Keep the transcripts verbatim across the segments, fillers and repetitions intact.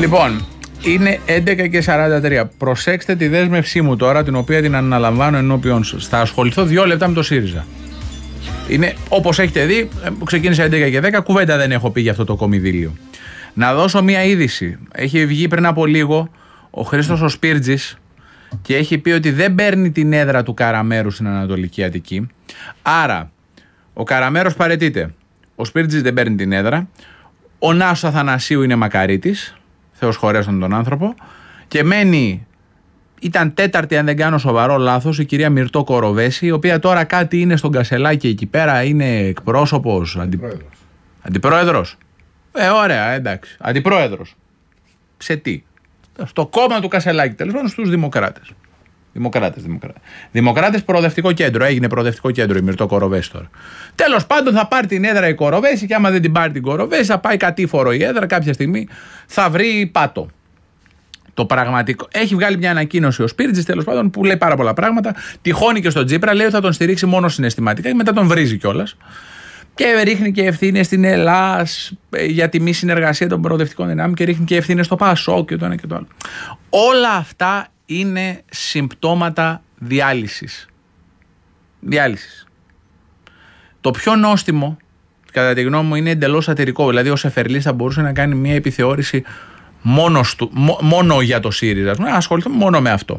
Λοιπόν, είναι έντεκα και σαράντα τρία. Προσέξτε τη δέσμευσή μου τώρα, την οποία την αναλαμβάνω ενώπιον σας. Θα ασχοληθώ δύο λεπτά με το ΣΥΡΙΖΑ. Είναι, όπως έχετε δει, ξεκίνησα έντεκα και δέκα, κουβέντα δεν έχω πει για αυτό το κομιδίλιο. Να δώσω μία είδηση. Έχει βγει πριν από λίγο ο Χρήστος ο Σπίρτζης και έχει πει ότι δεν παίρνει την έδρα του Καραμέρου στην Ανατολική Αττική. Άρα, ο Καραμέρος παραιτείται. Ο Σπίρτζης δεν παίρνει την έδρα. Ο Νάσος Αθανασίου είναι μακαρίτης. Θεός χωρέσαν τον άνθρωπο. Και μένει, ήταν τέταρτη, αν δεν κάνω σοβαρό λάθος, η κυρία Μυρτώ Κοροβέση, η οποία τώρα κάτι είναι στον Κασελάκη εκεί πέρα, είναι εκπρόσωπος, αντι... αντιπρόεδρος. Ε, ωραία, εντάξει. Αντιπρόεδρος. Σε τι? Στο κόμμα του Κασελάκη, τέλος πάντων, στους Δημοκράτες. Δημοκράτες, Δημοκράτες. Δημοκράτες, προοδευτικό κέντρο. Έγινε προοδευτικό κέντρο η Μυρτώ Κοροβέση τώρα. Τέλος πάντων, θα πάρει την έδρα η Κοροβέση και άμα δεν την πάρει την Κοροβέση, θα πάει κατήφορο η έδρα. Κάποια στιγμή θα βρει πάτο. Το πραγματικό. Έχει βγάλει μια ανακοίνωση ο Σπίρτζης, τέλος πάντων, που λέει πάρα πολλά πράγματα. Τυχώνει και στον Τσίπρα, λέει ότι θα τον στηρίξει μόνο συναισθηματικά και μετά τον βρίζει κιόλας. Και ρίχνει και ευθύνες στην Ελλάδα για τη μη συνεργασία των προοδευτικών δυνάμεων και ρίχνει και ευθύνες στο ΠΑΣΟΚ και το ένα και το άλλο. Όλα αυτά είναι συμπτώματα διάλυσης. Διάλυσης. Το πιο νόστιμο, κατά τη γνώμη μου, είναι εντελώς σατυρικό. Δηλαδή, ο Σεφερλής θα μπορούσε να κάνει μια επιθεώρηση μόνος του, μο, μόνο για το ΣΥΡΙΖΑ. Να ασχοληθούμε μόνο με αυτό.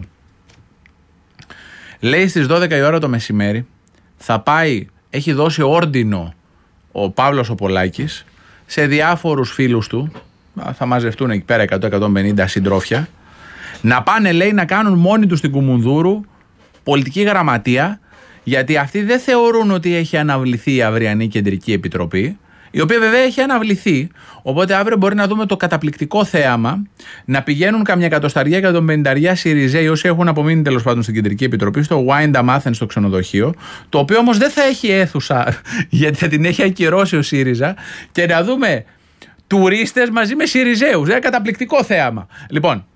Λέει στις δώδεκα η ώρα το μεσημέρι θα πάει, έχει δώσει όρντινο ο Παύλος ο Πολάκης σε διάφορους φίλους του, θα μαζευτούν εκεί πέρα εκατό με εκατόν πενήντα συντρόφια, να πάνε, λέει, να κάνουν μόνοι τους στην Κουμουνδούρου πολιτική γραμματεία, γιατί αυτοί δεν θεωρούν ότι έχει αναβληθεί η αυριανή κεντρική επιτροπή, η οποία βέβαια έχει αναβληθεί. Οπότε αύριο μπορεί να δούμε το καταπληκτικό θέαμα να πηγαίνουν καμιά εκατοσταριά και τον πενηνταριά Σιριζέοι, όσοι έχουν απομείνει τέλος πάντων στην κεντρική επιτροπή, στο Wind-Up Athens στο ξενοδοχείο, το οποίο όμως δεν θα έχει αίθουσα, γιατί θα την έχει ακυρώσει ο ΣΥΡΙΖΑ, και να δούμε τουρίστες μαζί με Σιριζέους. Είναι καταπληκτικό θέαμα. Λοιπόν,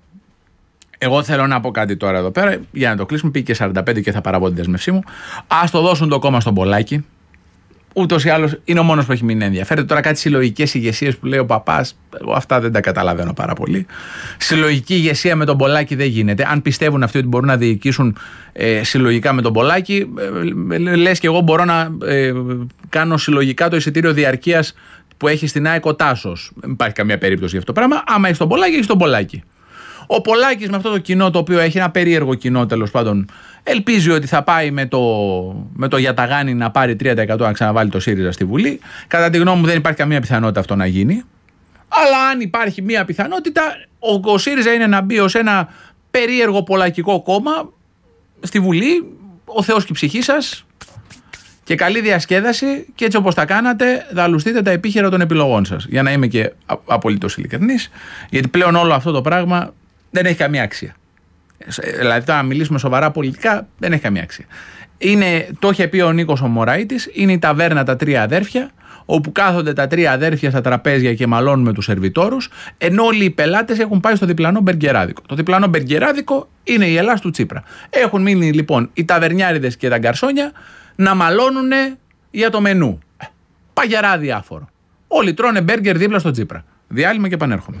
εγώ θέλω να πω κάτι τώρα εδώ πέρα, για να το κλείσουμε. Πήγε και σαράντα πέντε και θα παραβώ την δεσμευσή μου. Ας το δώσουν το κόμμα στον Πολάκη. Ούτως ή άλλως είναι ο μόνος που έχει μείνει ενδιαφέρεται. Τώρα κάτι συλλογικές ηγεσίες που λέει ο παπάς, εγώ αυτά δεν τα καταλαβαίνω πάρα πολύ. Συλλογική ηγεσία με τον Πολάκη δεν γίνεται. Αν πιστεύουν αυτοί ότι μπορούν να διοικήσουν ε, συλλογικά με τον Πολάκη, ε, λες και εγώ μπορώ να ε, κάνω συλλογικά το εισιτήριο διαρκείας που έχει στην ΑΕΚ ο Τάσος. Δεν υπάρχει καμία περίπτωση για αυτό το πράγμα. Άμα έχει τον Πολάκη, έχει τον Πολάκη. Ο Πολάκης με αυτό το κοινό, το οποίο έχει ένα περίεργο κοινό τέλος πάντων, ελπίζει ότι θα πάει με το, με το Γιαταγάνι να πάρει τρία τοις εκατό να ξαναβάλει το ΣΥΡΙΖΑ στη Βουλή. Κατά τη γνώμη μου δεν υπάρχει καμία πιθανότητα αυτό να γίνει. Αλλά αν υπάρχει μία πιθανότητα, ο, ο ΣΥΡΙΖΑ είναι να μπει ως ένα περίεργο πολακικό κόμμα στη Βουλή. Ο Θεός και η ψυχή σας. Και καλή διασκέδαση, και έτσι όπως τα κάνατε θα λουστείτε τα επίχειρα των επιλογών σας. Για να είμαι και απολύτως ειλικρινής, γιατί πλέον όλο αυτό το πράγμα δεν έχει καμία αξία. Δηλαδή, τώρα να μιλήσουμε σοβαρά πολιτικά, δεν έχει καμία αξία. Είναι, το είχε πει ο Νίκος ο Μωραΐτης, είναι η ταβέρνα Τα Τρία Αδέρφια, όπου κάθονται τα τρία αδέρφια στα τραπέζια και μαλώνουν με τους σερβιτόρους, ενώ όλοι οι πελάτες έχουν πάει στο διπλανό μπεργκεράδικο. Το διπλανό μπεργκεράδικο είναι η Ελλάς του Τσίπρα. Έχουν μείνει λοιπόν οι ταβερνιάριδες και τα γκαρσόνια να μαλώνουν για το μενού. Παγερά διάφορο. Όλοι τρώνε μπέργκερ δίπλα στο Τσίπρα. Διάλειμμα και επανέρχομαι.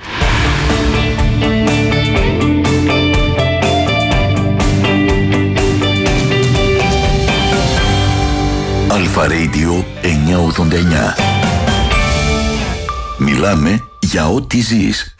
Αλφα Radio εννιακόσια ογδόντα εννιά. Μιλάμε για ό,τι ζεις.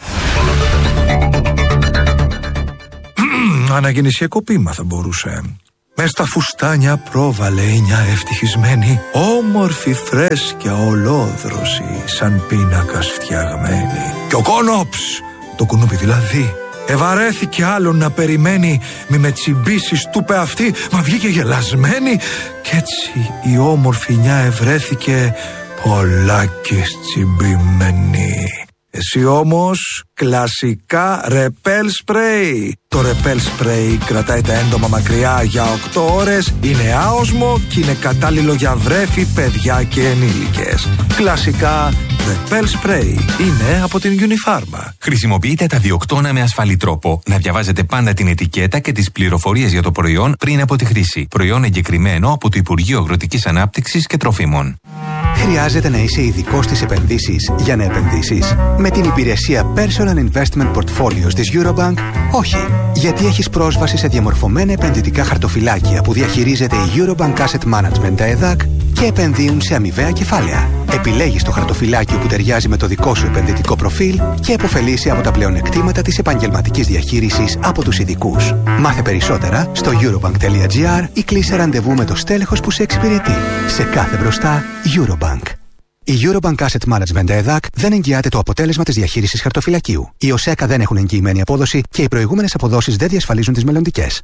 Αναγεννησιακό ποίημα θα μπορούσε. Μες στα φουστάνια πρόβαλε μια ευτυχισμένη, όμορφη φρέσκια ολόδρωση, σαν πίνακας φτιαγμένη. Και ο κόνοψ, το κουνούπι δηλαδή, ευαρέθηκε άλλον να περιμένει. Μη με τσιμπήσεις, του είπε αυτή, μα βγήκε γελασμένη. Κι έτσι η όμορφη νιά ευρέθηκε πολλάκις τσιμπημένη. Εσύ όμως κλασικά ρεπέλ σπρέι. Το ρεπέλ σπρέι κρατάει τα έντομα μακριά για οκτώ ώρες, είναι άοσμο και είναι κατάλληλο για βρέφη, παιδιά και ενήλικες. Κλασικά ρεπέλ σπρέι είναι από την Unifarma. Χρησιμοποιείτε τα διοκτώνα με ασφαλή τρόπο. Να διαβάζετε πάντα την ετικέτα και τις πληροφορίες για το προϊόν πριν από τη χρήση. Προϊόν εγκεκριμένο από το Υπουργείο Αγροτικής Ανάπτυξης και Τροφίμων. Χρειάζεται να είσαι ειδικός στις επενδύσεις για να επενδύσεις. Με την υπηρεσία Personal International Investment Portfolios της Eurobank? Όχι, γιατί έχεις πρόσβαση σε διαμορφωμένα επενδυτικά χαρτοφυλάκια που διαχειρίζεται η Eurobank Asset Management, τα ΕΔΑΚ, και επενδύουν σε αμοιβαία κεφάλαια. Επιλέγεις το χαρτοφυλάκιο που ταιριάζει με το δικό σου επενδυτικό προφίλ και επωφελείσαι από τα πλεονεκτήματα της επαγγελματικής διαχείρισης από τους ειδικούς. Μάθε περισσότερα στο eurobank.gr ή κλείσε ραντεβού με το στέλεχος που σε εξυπηρετεί. Σε κάθε μπροστά, Eurobank. Η Eurobank Asset Management ΕΔΑΚ δεν εγγυάται το αποτέλεσμα της διαχείρισης χαρτοφυλακίου. Οι ΟΣΕΚΑ δεν έχουν εγγυημένη απόδοση και οι προηγούμενες αποδόσεις δεν διασφαλίζουν τις μελλοντικές.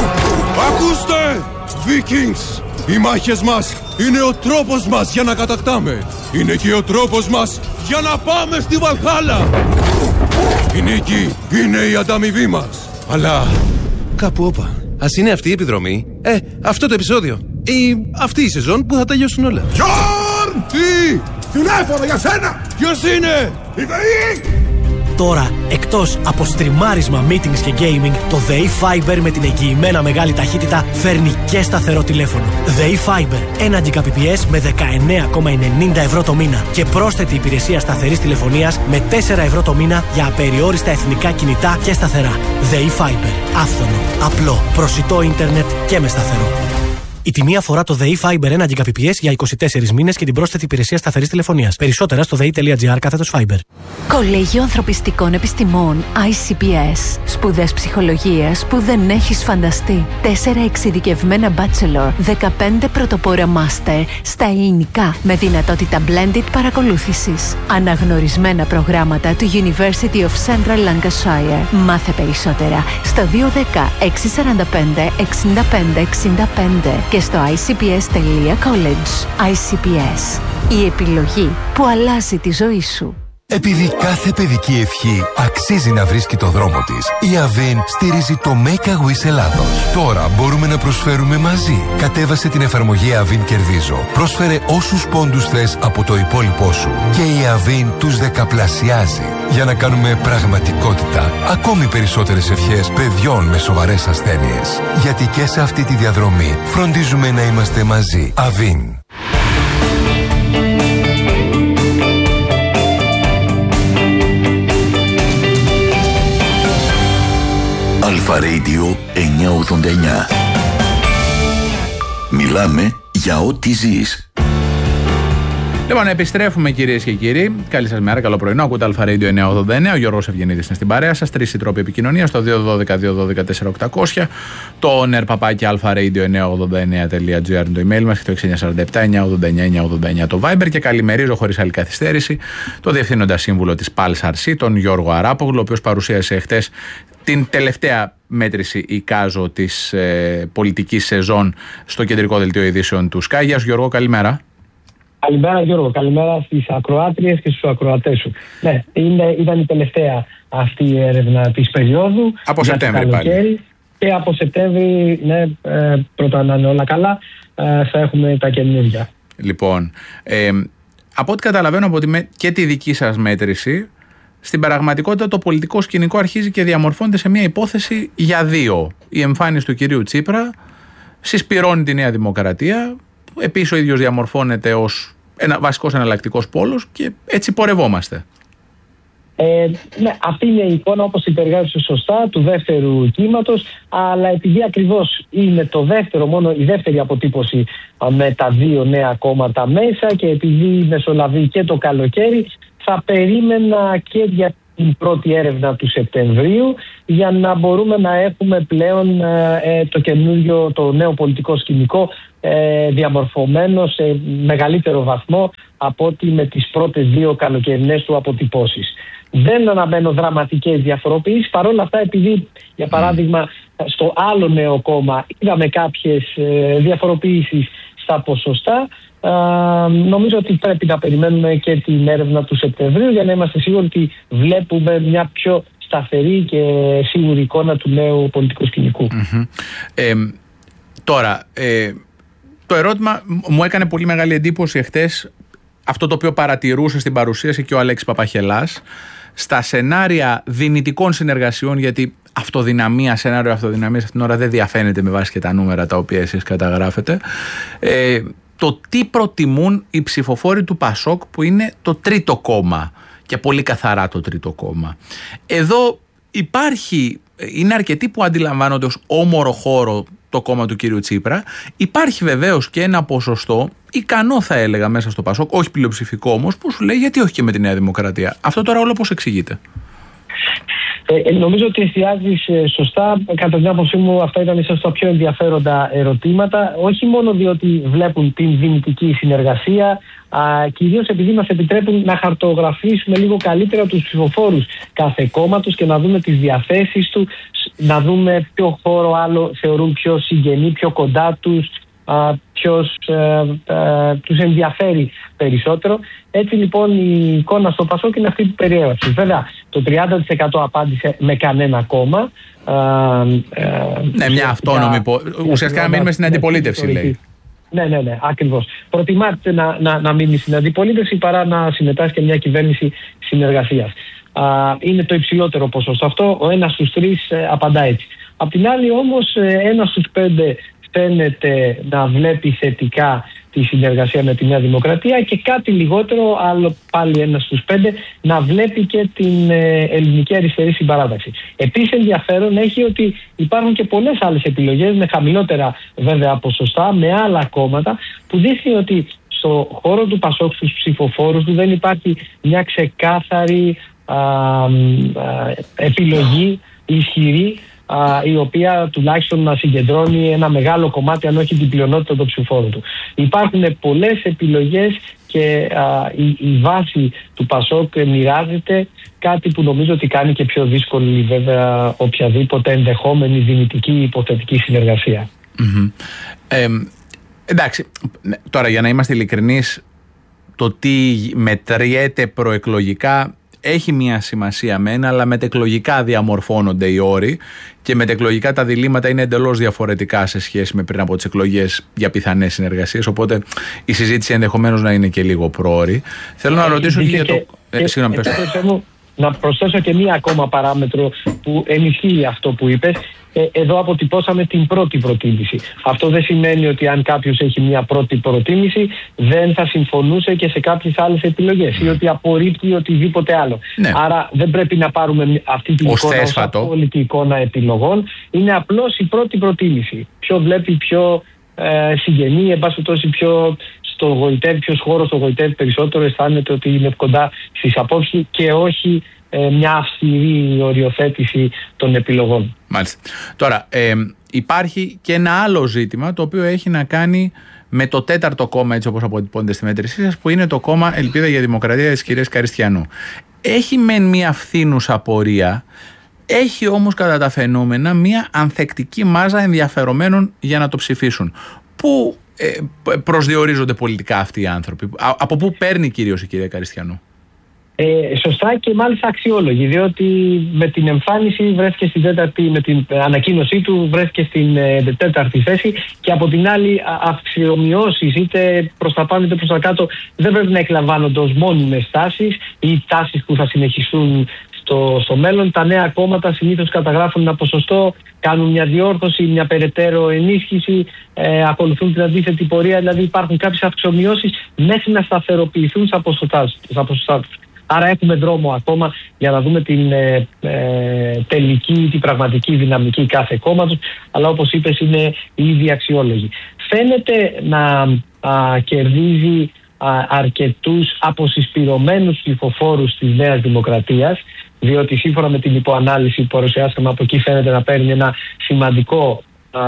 Ακούστε! Vikings! Οι μάχες μας είναι ο τρόπος μας για να κατακτάμε. Είναι και ο τρόπος μας για να πάμε στη Βαλχάλα. Η νίκη είναι η ανταμοιβή μας. Αλλά κάπου όπα. Ας είναι αυτή η επιδρομή. Ε, αυτό το επεισόδιο. Ή αυτή η σεζόν που θα τελειώσουν όλα. Γιόρν! Τι! Τηλέφωνο για σένα! Ποιος είναι? Η ΔΕΗ! Τώρα, εκτός από στριμάρισμα, meetings και gaming, το ΔΕΗ Fiber με την εγγυημένα μεγάλη ταχύτητα φέρνει και σταθερό τηλέφωνο. ΔΕΗ Fiber, ένα Gbps με δεκαεννέα κόμμα ενενήντα ευρώ το μήνα και πρόσθετη υπηρεσία σταθερής τηλεφωνίας με τέσσερα ευρώ το μήνα για απεριόριστα εθνικά κινητά και σταθερά. ΔΕΗ Fiber, άφθονο, απλό, προσιτό ίντερνετ και με σταθερό. Η τιμή αφορά το ΔΕΗ Fiber ένα Gbps για είκοσι τέσσερις μήνες και την πρόσθετη υπηρεσία σταθερής τηλεφωνίας. Περισσότερα στο δei.gr κάθετος Fiber. Κολέγιο Ανθρωπιστικών Επιστημών άι σι πι ες. Σπουδές ψυχολογίας που δεν έχεις φανταστεί. Τέσσερα εξειδικευμένα bachelor, δεκαπέντε πρωτοπόρα master στα ελληνικά με δυνατότητα blended παρακολούθησης. Αναγνωρισμένα προγράμματα του University of Central Lancashire. Μάθε περισσότερα στο δύο ένα μηδέν έξι τέσσερα πέντε εξήντα πέντε εξήντα πέντε και στο άι σι πι ες τελεία κολέჯ. άι σι πι ες. Η επιλογή που αλλάζει τη ζωή σου. Επειδή κάθε παιδική ευχή αξίζει να βρίσκει το δρόμο της, η Avin στηρίζει το Make a Wish Ελλάδος. Τώρα μπορούμε να προσφέρουμε μαζί. Κατέβασε την εφαρμογή Avin Κερδίζω. Πρόσφερε όσους πόντους θες από το υπόλοιπό σου και η Avin τους δεκαπλασιάζει για να κάνουμε πραγματικότητα ακόμη περισσότερες ευχές παιδιών με σοβαρές ασθένειες. Γιατί και σε αυτή τη διαδρομή φροντίζουμε να είμαστε μαζί. Avin. Αλφα Radio εννιακόσια ογδόντα εννιά. Μιλάμε για ό,τι ζεις. Λοιπόν, επιστρέφουμε κυρίες και κύριοι. Καλή σας μέρα, καλό πρωινό. Ακούτε Αλφα Radio εννιακόσια ογδόντα εννιά. Ο Γιώργος Ευγενίδης είναι στην παρέα σας. Τρεις οι τρόποι επικοινωνίας στο δύο ένα δύο δύο ένα δύο τέσσερα οκτώ μηδέν μηδέν. Το νερπαπάκι αλφα radio εννιακόσια ογδόντα εννιά τελεία τζι άρ είναι το email μας και το έξι εννιά τέσσερα επτά εννιακόσια ογδόντα εννιά εννιακόσια ογδόντα εννιά το Viber. Και καλημερίζω χωρίς άλλη καθυστέρηση το διευθύνοντα σύμβουλο της Pulsar αρ σι, τον Γιώργο Αράπογλου, ο οποίος παρουσίασε χτες την τελευταία μέτρηση εικάζω της ε, πολιτικής σεζόν στο κεντρικό δελτίο ειδήσεων του Sky. Γεια σου Γιώργο, καλημέρα. Καλημέρα Γιώργο, καλημέρα στις ακροάτριες και στους ακροατές σου. Ναι, είναι, ήταν η τελευταία αυτή η έρευνα της περίοδου. Από Σεπτέμβρη πάλι. Και από Σεπτέμβρη, ναι, ε, πρώτα να είναι όλα καλά, ε, θα έχουμε τα καινούργια. Λοιπόν, ε, από ό,τι καταλαβαίνω από τη, και τη δική σας μέτρηση, στην πραγματικότητα το πολιτικό σκηνικό αρχίζει και διαμορφώνεται σε μια υπόθεση για δύο. Η εμφάνιση του κυρίου Τσίπρα συσπυρώνει τη Νέα Δημοκρατία, επίσης ο ίδιος διαμορφώνεται ως ένα βασικός εναλλακτικός πόλος και έτσι πορευόμαστε. Ε, ναι, αυτή είναι η εικόνα, όπως υπεργάζεσαι σωστά, του δεύτερου κύματος, αλλά επειδή ακριβώς είναι το δεύτερο, μόνο η δεύτερη αποτύπωση με τα δύο νέα κόμματα μέσα και επειδή μεσολαβεί και το καλοκαίρι, θα περίμενα και για την πρώτη έρευνα του Σεπτεμβρίου για να μπορούμε να έχουμε πλέον ε, το καινούριο, το νέο πολιτικό σκηνικό ε, διαμορφωμένο σε μεγαλύτερο βαθμό από ότι με τις πρώτες δύο καλοκαιρινές του αποτυπώσεις. Δεν αναμένω δραματικές διαφοροποιήσεις, παρόλα αυτά επειδή για παράδειγμα στο άλλο νέο κόμμα είδαμε κάποιες ε, διαφοροποιήσεις στα ποσοστά, Uh, νομίζω ότι πρέπει να περιμένουμε και την έρευνα του Σεπτεμβρίου για να είμαστε σίγουροι ότι βλέπουμε μια πιο σταθερή και σίγουρη εικόνα του νέου πολιτικού σκηνικού. Mm-hmm. Ε, τώρα, ε, το ερώτημα μου έκανε πολύ μεγάλη εντύπωση εχθές αυτό το οποίο παρατηρούσε στην παρουσίαση και ο Αλέξης Παπαχελάς στα σενάρια δυνητικών συνεργασιών, γιατί αυτοδυναμία, σενάριο αυτοδυναμίας αυτήν την ώρα δεν διαφαίνεται με βάση και τα νούμερα τα οποία εσείς καταγράφετε. Ε, το τι προτιμούν οι ψηφοφόροι του Πασόκ που είναι το τρίτο κόμμα και πολύ καθαρά το τρίτο κόμμα. Εδώ υπάρχει, είναι αρκετοί που αντιλαμβάνονται ως όμορο χώρο το κόμμα του κύριου Τσίπρα. Υπάρχει βεβαίως και ένα ποσοστό, ικανό θα έλεγα μέσα στο Πασόκ, όχι πλειοψηφικό όμως, που σου λέει γιατί όχι και με τη Νέα Δημοκρατία. Αυτό τώρα όλο πώς εξηγείται? Ε, νομίζω ότι εστιάζεις ε, σωστά. Κατά την άποψή μου, αυτά ήταν ίσως τα πιο ενδιαφέροντα ερωτήματα. Όχι μόνο διότι βλέπουν την δυνητική συνεργασία, κυρίως επειδή μας επιτρέπουν να χαρτογραφήσουμε λίγο καλύτερα τους ψηφοφόρους κάθε κόμματος και να δούμε τις διαθέσεις του, να δούμε ποιο χώρο άλλο θεωρούν πιο συγγενή, πιο κοντά τους, ποιος ε, ε, τους ενδιαφέρει περισσότερο. Έτσι λοιπόν η εικόνα στο Πασόκ είναι αυτή που περιέγραψε. Βέβαια το τριάντα τοις εκατό απάντησε με κανένα κόμμα. Ε, ε, ναι, μια αυτόνομη. Ουσιαστικά να μείνουμε στην αντιπολίτευση, λέει. Ναι, ναι, ναι, ακριβώς. Προτιμάτε να, να, να μείνει στην αντιπολίτευση παρά να συμμετάσχει και μια κυβέρνηση συνεργασίας. Α, είναι το υψηλότερο ποσοστό αυτό. Ο ένας στους τρεις ε, απαντά έτσι. Απ' την άλλη όμως ε, ένας στους πέντε φαίνεται να βλέπει θετικά τη συνεργασία με τη Νέα Δημοκρατία και κάτι λιγότερο, άλλο πάλι ένας στους πέντε, να βλέπει και την ε, ελληνική αριστερή συμπαράταξη. Επίσης ενδιαφέρον έχει ότι υπάρχουν και πολλές άλλες επιλογές με χαμηλότερα βέβαια ποσοστά, με άλλα κόμματα, που δείχνει ότι στο χώρο του Πασόκ, στους ψηφοφόρους του, δεν υπάρχει μια ξεκάθαρη α, α, επιλογή ισχυρή, η οποία τουλάχιστον να συγκεντρώνει ένα μεγάλο κομμάτι, αν όχι την πλειονότητα των ψηφοφόρων του. Υπάρχουν πολλές επιλογές και α, η, η βάση του Πασόκ μοιράζεται, κάτι που νομίζω ότι κάνει και πιο δύσκολη βέβαια οποιαδήποτε ενδεχόμενη δυνητική υποθετική συνεργασία. Mm-hmm. Ε, εντάξει, τώρα για να είμαστε ειλικρινείς, το τι μετριέται προεκλογικά έχει μια σημασία μένα, αλλά μετεκλογικά διαμορφώνονται οι όροι και μετεκλογικά τα διλήμματα είναι εντελώς διαφορετικά σε σχέση με πριν από τις εκλογές για πιθανές συνεργασίες. Οπότε η συζήτηση ενδεχομένως να είναι και λίγο πρόωρη. Θέλω να ρωτήσω και για το. Ε, συγγνώμη, πες. Να προσθέσω και μία ακόμα παράμετρο που ενισχύει αυτό που είπες. Εδώ αποτυπώσαμε την πρώτη προτίμηση. Αυτό δεν σημαίνει ότι αν κάποιος έχει μια πρώτη προτίμηση δεν θα συμφωνούσε και σε κάποιες άλλες επιλογές ή ότι απορρίπτει οτιδήποτε άλλο. Ναι. Άρα δεν πρέπει να πάρουμε αυτή την ως εικόνα ως απόλυτη εικόνα επιλογών. Είναι απλώς η πρώτη προτίμηση. Ποιο βλέπει πιο ε, συγγενή, εν πάση περιπτώσει πιο στο γοητεύει, ποιος χώρος το γοητεύει περισσότερο, αισθάνεται ότι είναι κοντά στις απόψεις και όχι ε, μια αυστηρή οριοθέτηση των επιλογών. Μάλιστα. Τώρα, ε, υπάρχει και ένα άλλο ζήτημα το οποίο έχει να κάνει με το τέταρτο κόμμα, έτσι όπως αποτυπώνεται στη μέτρησή σας, που είναι το κόμμα Ελπίδα για Δημοκρατία της κυρίας Καριστιανού. Έχει μεν μια φθήνουσα πορεία, έχει όμως κατά τα φαινόμενα μια ανθεκτική μάζα ενδιαφερομένων για να το ψηφίσουν. Πού ε, προσδιορίζονται πολιτικά αυτοί οι άνθρωποι, Α, από πού παίρνει κυρίως η κυρία Καριστιανού? Ε, σωστά και μάλιστα αξιόλογη, διότι με την εμφάνιση βρέθηκε στην τέταρτη, με την ανακοίνωσή του βρέθηκε στην ε, τέταρτη θέση και από την άλλη αυξιομειώσεις είτε προς τα πάνω είτε προς τα κάτω δεν πρέπει να εκλαμβάνονται ως μόνιμες τάσεις ή τάσεις που θα συνεχιστούν στο, στο μέλλον. Τα νέα κόμματα συνήθως καταγράφουν ένα ποσοστό, κάνουν μια διόρθωση, μια περαιτέρω ενίσχυση, ε, ακολουθούν την αντίθετη πορεία, δηλαδή υπάρχουν κάποιες αυξιομειώσεις μέχρι να σταθεροποιηθούν στα ποσοστά τους. Άρα έχουμε δρόμο ακόμα για να δούμε την ε, ε, τελική, την πραγματική δυναμική κάθε κόμματος, αλλά όπως είπες είναι ήδη αξιόλογη. Φαίνεται να α, κερδίζει α, αρκετούς αποσυσπηρωμένους ψηφοφόρους της Νέας Δημοκρατίας, διότι σύμφωνα με την υποανάλυση που παρουσιάσαμε από εκεί φαίνεται να παίρνει ένα σημαντικό α,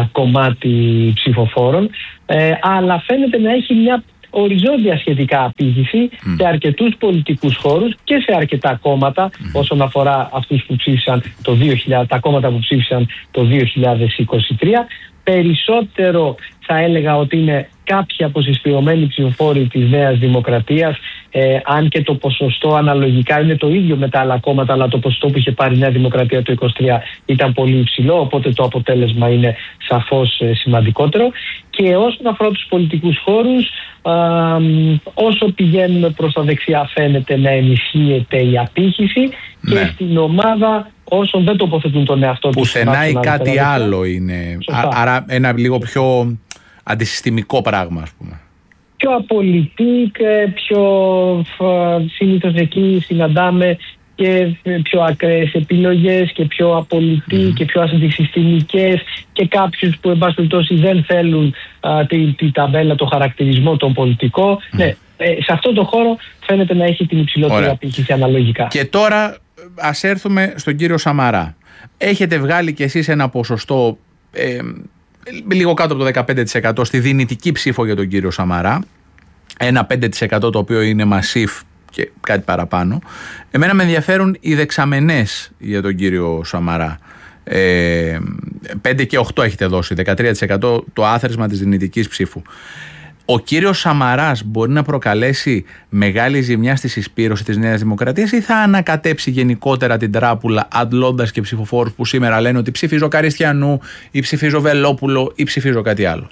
κομμάτι ψηφοφόρων, ε, αλλά φαίνεται να έχει μια οριζόντια σχετικά απήχηση mm. σε αρκετούς πολιτικούς χώρους και σε αρκετά κόμματα mm. όσον αφορά αυτούς που ψήφισαν το δύο χιλιάδες, τα κόμματα που ψήφισαν το δύο χιλιάδες είκοσι τρία. Περισσότερο θα έλεγα ότι είναι κάποιοι αποσυσπηρωμένοι ψηφοφόροι της Νέας Δημοκρατίας, ε, αν και το ποσοστό αναλογικά είναι το ίδιο με τα άλλα κόμματα, αλλά το ποσοστό που είχε πάρει η Νέα Δημοκρατία το είκοσι τρία ήταν πολύ υψηλό, οπότε το αποτέλεσμα είναι σαφώς ε, σημαντικότερο. Και όσον αφορά τους πολιτικούς χώρους, ε, όσο πηγαίνουμε προς τα δεξιά φαίνεται να ενισχύεται η απήχηση ναι. και στην ομάδα όσων δεν τοποθετούν τον εαυτό τους. Πουθενά ή κάτι άλλο είναι. Α, άρα ένα λίγο πιο αντισυστημικό πράγμα, ας πούμε. πιο απολυτή, πιο συνήθως εκεί συναντάμε και πιο ακραίες επιλογές και πιο απολυτή mm. και πιο αντισυστημικές και κάποιους που εν πάση περιπτώσει δεν θέλουν α, τη, τη ταμπέλα, το χαρακτηρισμό, τον πολιτικό. Mm. Ναι, ε, σε αυτόν τον χώρο φαίνεται να έχει την υψηλότερη απήχηση αναλογικά. Και τώρα ας έρθουμε στον κύριο Σαμαρά. Έχετε βγάλει κι εσείς ένα ποσοστό ε, λίγο κάτω από το δεκαπέντε τοις εκατό στη δυνητική ψήφο για τον κύριο Σαμαρά. Ένα πέντε τοις εκατό το οποίο είναι μασίφ και κάτι παραπάνω. Εμένα με ενδιαφέρουν οι δεξαμενές για τον κύριο Σαμαρά. Ε, πέντε και οκτώ έχετε δώσει, δεκατρία τοις εκατό το άθροισμα της δυνητικής ψήφου. Ο κύριος Σαμαράς μπορεί να προκαλέσει μεγάλη ζημιά στη συσπήρωση της Νέας Δημοκρατίας ή θα ανακατέψει γενικότερα την τράπουλα αντλώντας και ψηφοφόρους που σήμερα λένε ότι ψηφίζω Καριστιανού ή ψηφίζω Βελόπουλο ή ψηφίζω κάτι άλλο?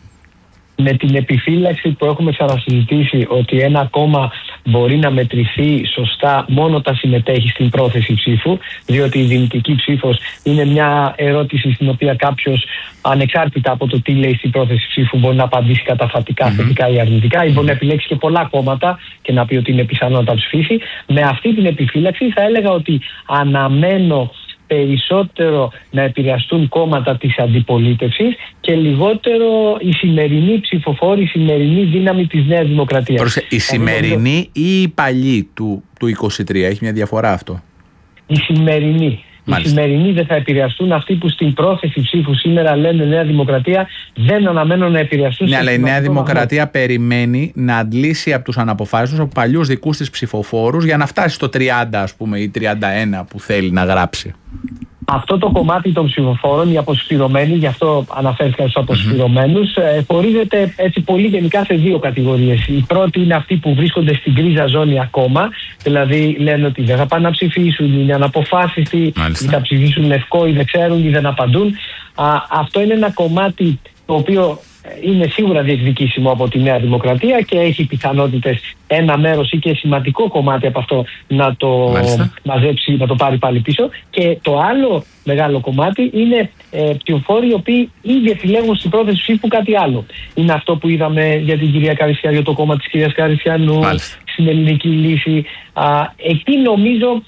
Με την επιφύλαξη που έχουμε ξανασυζητήσει ότι ένα κόμμα μπορεί να μετρηθεί σωστά μόνο όταν συμμετέχει στην πρόθεση ψήφου, διότι η δυνητική ψήφος είναι μια ερώτηση στην οποία κάποιος, ανεξάρτητα από το τι λέει στην πρόθεση ψήφου, μπορεί να απαντήσει καταφατικά, mm-hmm. θετικά ή αρνητικά, ή μπορεί να επιλέξει και πολλά κόμματα και να πει ότι είναι πιθανό να τα ψηφίσει. Με αυτή την επιφύλαξη θα έλεγα ότι αναμένω περισσότερο να επηρεαστούν κόμματα της αντιπολίτευσης και λιγότερο η σημερινή ψηφοφόρη, η σημερινή δύναμη της Νέας Δημοκρατίας. Προσε... Η σημερινή ή η παλιή του, του είκοσι τρία, έχει μια διαφορά αυτό? Η σημερινή. Μάλιστα. Οι σημερινοί δεν θα επηρεαστούν. Αυτοί που στην πρόθεση ψήφου σήμερα λένε Νέα Δημοκρατία δεν αναμένουν να επηρεαστούν. Ναι, αλλά η Νέα Δημοκρατία αυτό περιμένει να αντλήσει από τους αναποφάσιστους, από παλιούς δικούς της ψηφοφόρους για να φτάσει στο τριάντα ας πούμε ή τριάντα ένα που θέλει να γράψει. Αυτό το κομμάτι των ψηφοφόρων, οι αποσπυρωμένοι, γι' αυτό αναφέρθηκα στους αποσπυρωμένους, mm-hmm. χωρίζεται έτσι πολύ γενικά σε δύο κατηγορίες. Η πρώτη είναι αυτοί που βρίσκονται στην γκρίζα ζώνη ακόμα, δηλαδή λένε ότι δεν θα πάνε να ψηφίσουν, είναι αναποφάσιστοι, ή θα ψηφίσουν λευκό ή δεν ξέρουν ή δεν απαντούν. Α, αυτό είναι ένα κομμάτι το οποίο είναι σίγουρα διεκδικήσιμο από τη Νέα Δημοκρατία και έχει πιθανότητες ένα μέρος ή και σημαντικό κομμάτι από αυτό να το Μάλιστα. μαζέψει, να το πάρει πάλι πίσω. Και το άλλο μεγάλο κομμάτι είναι ε, ψηφοφόροι οι οποίοι ήδη επιλέγουν στην πρόθεση ψήφου κάτι άλλο. Είναι αυτό που είδαμε για την κυρία Καριστιανού, για το κόμμα της κυρίας Καριστιανού, Μάλιστα. στην Ελληνική Λύση. Α, εκεί νομίζω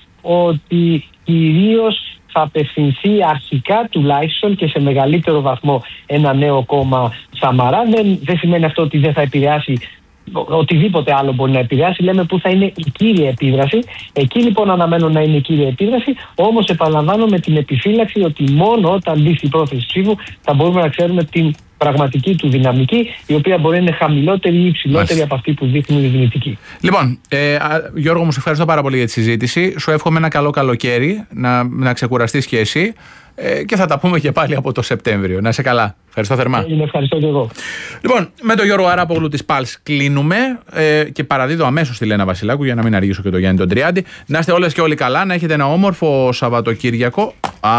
ότι κυρίως θα απευθυνθεί αρχικά τουλάχιστον και σε μεγαλύτερο βαθμό ένα νέο κόμμα Σαμαρά. Δεν, δεν σημαίνει αυτό ότι δεν θα επηρεάσει οτιδήποτε άλλο μπορεί να επηρεάσει. Λέμε που θα είναι η κύρια επίδραση. Εκεί λοιπόν αναμένω να είναι η κύρια επίδραση. Όμως επαναλαμβάνω με την επιφύλαξη ότι μόνο όταν μπει στην πρόθεση ψήφου θα μπορούμε να ξέρουμε την πραγματική του δυναμική, η οποία μπορεί να είναι χαμηλότερη ή υψηλότερη Μάλιστα. από αυτή που δείχνει η δυνητική. Λοιπόν, ε, Γιώργο, μου σε ευχαριστώ πάρα πολύ για τη συζήτηση. Σου εύχομαι ένα καλό καλοκαίρι, να, να ξεκουραστείς και εσύ ε, και θα τα πούμε και πάλι από το Σεπτέμβριο. Να είσαι καλά. Ευχαριστώ θερμά. Είναι, ευχαριστώ και εγώ. Λοιπόν, με τον Γιώργο Αράπογλου της Πάλς κλείνουμε ε, και παραδίδω αμέσως τη Λένα Βασιλάκου για να μην αργήσω και το Γιάννη τον Τριάντη. Να είστε όλες και όλοι καλά, να έχετε ένα όμορφο Σαββατοκύριακο.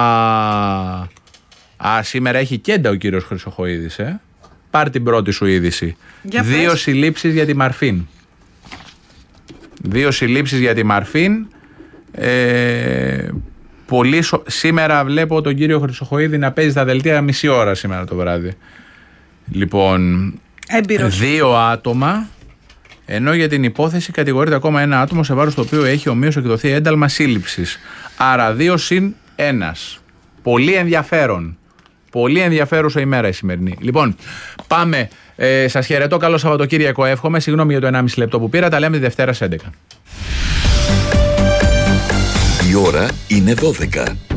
Α, Α, σήμερα έχει κέντα ο κύριος Χρυσοχοΐδης, ε. Πάρ' την πρώτη σου είδηση. Για Δύο πες. συλλήψεις για τη Μαρφίν. Δύο συλλήψεις για τη Μαρφίν. Ε, πολύ σο... Σήμερα βλέπω τον κύριο Χρυσοχοΐδη να παίζει στα δελτία μισή ώρα σήμερα το βράδυ. Λοιπόν, Έμπειρος. δύο άτομα, ενώ για την υπόθεση κατηγορείται ακόμα ένα άτομο σε βάρος το οποίο έχει ομοίως εκδοθεί ένταλμα σύλληψης. Άρα δύο συν ένας. Πολύ ενδιαφέρον. Πολύ ενδιαφέρουσα ημέρα η σημερινή. Λοιπόν, πάμε. Ε, σας χαιρετώ. Καλό Σαββατοκύριακο εύχομαι. Συγγνώμη για το ενάμιση λεπτό που πήρα. Τα λέμε τη Δευτέρα στις έντεκα. Η ώρα είναι δώδεκα.